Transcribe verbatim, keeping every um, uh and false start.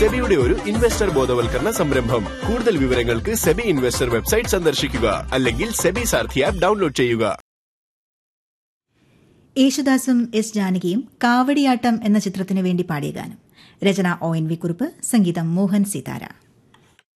സെബിയുടെ ഒരു ഇൻവെസ്റ്റർ ബോധവൽക്കരണ സംരംഭം. കൂടുതൽ വിവരങ്ങൾക്ക് സെബി ഇൻവെസ്റ്റർ വെബ്സൈറ്റ് സന്ദർശിക്കുക, അല്ലെങ്കിൽ സെബി സാരഥി ആപ്പ് ഡൗൺലോഡ് ചെയ്യുക. യേശുദാസും എസ് ജാനകിയും കാവടിയാട്ടം എന്ന ചിത്രത്തിനു വേണ്ടി പാടിയ ഗാനം. രചന ഒ എൻ വി കുറുപ്പ്, സംഗീതം മോഹൻ സിതാര.